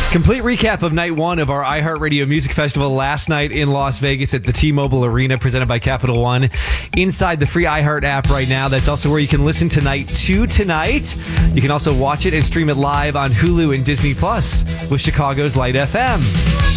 Complete recap of night one of our iHeartRadio Music Festival last night in Las Vegas at the T-Mobile Arena, presented by Capital One. Inside the free iHeart app right now. That's also where you can listen to night two tonight. You can also watch it and stream it live on Hulu and Disney Plus with Chicago's Light FM.